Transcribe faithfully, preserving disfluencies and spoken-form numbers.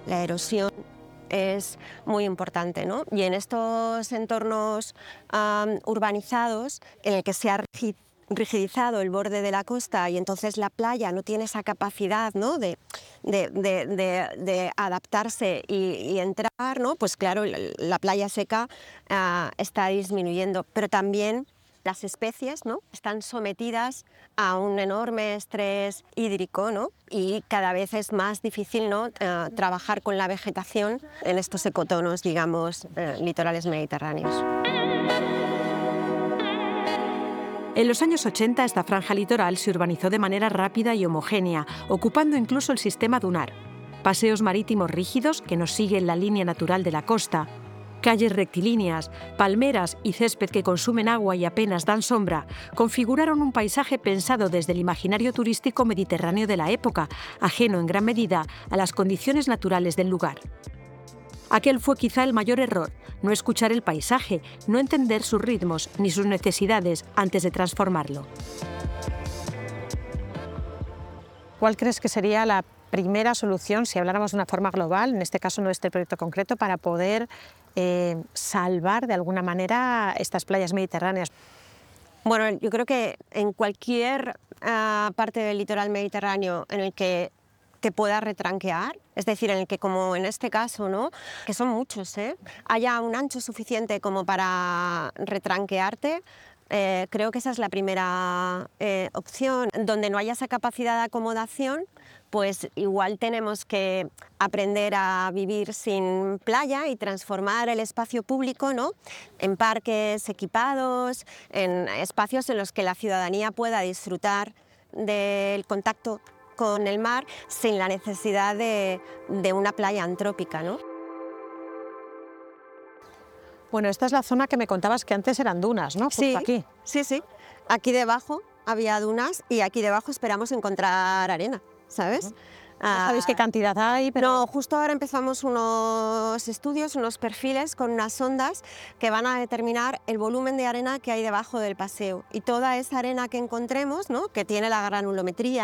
la erosión es muy importante, ¿no? Y en estos entornos um, urbanizados, en el que se ha rigidizado el borde de la costa y entonces la playa no tiene esa capacidad, ¿no?, de, de, de, de, de adaptarse y, y entrar, ¿no?, pues claro, la, la playa seca uh, está disminuyendo, pero también las especies, ¿no?, están sometidas a un enorme estrés hídrico, ¿no?, y cada vez es más difícil, ¿no?, uh, trabajar con la vegetación en estos ecotonos, digamos, uh, litorales mediterráneos. En los años ochenta, esta franja litoral se urbanizó de manera rápida y homogénea, ocupando incluso el sistema dunar. Paseos marítimos rígidos que nos siguen la línea natural de la costa, calles rectilíneas, palmeras y césped que consumen agua y apenas dan sombra, configuraron un paisaje pensado desde el imaginario turístico mediterráneo de la época, ajeno en gran medida a las condiciones naturales del lugar. Aquel fue quizá el mayor error, no escuchar el paisaje, no entender sus ritmos ni sus necesidades antes de transformarlo. ¿Cuál crees que sería la primera solución, si habláramos de una forma global, en este caso no de este proyecto concreto, para poder eh, salvar de alguna manera estas playas mediterráneas? Bueno, yo creo que en cualquier uh, parte del litoral mediterráneo en el que te pueda retranquear, es decir, en el que, como en este caso, ¿no?, que son muchos, ¿eh?, haya un ancho suficiente como para retranquearte, eh, creo que esa es la primera eh, opción. Donde no haya esa capacidad de acomodación, pues igual tenemos que aprender a vivir sin playa y transformar el espacio público, ¿no?, en parques equipados, en espacios en los que la ciudadanía pueda disfrutar del contacto con el mar sin la necesidad de, de una playa antrópica, ¿no? Bueno, esta es la zona que me contabas que antes eran dunas, ¿no? Justo Sí, aquí. sí, sí. Aquí debajo había dunas y aquí debajo esperamos encontrar arena, ¿sabes? Uh-huh. ¿No sabéis qué cantidad hay? Pero... No, justo ahora empezamos unos estudios, unos perfiles con unas sondas que van a determinar el volumen de arena que hay debajo del paseo. Y toda esa arena que encontremos, ¿no?, que tiene la granulometría